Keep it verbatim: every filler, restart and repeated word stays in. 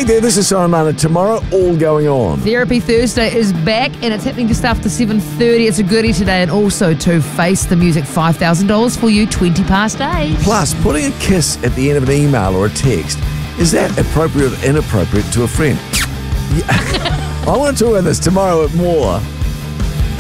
there, this is Simon Martin. Tomorrow, all going on. Therapy Thursday is back and it's happening just after seven thirty. It's a goodie today, and also to Face the Music, five thousand dollars for you, twenty past eight. Plus, putting a kiss at the end of an email or a text, is that appropriate or inappropriate to a friend? Yeah. I want to talk about this tomorrow at More.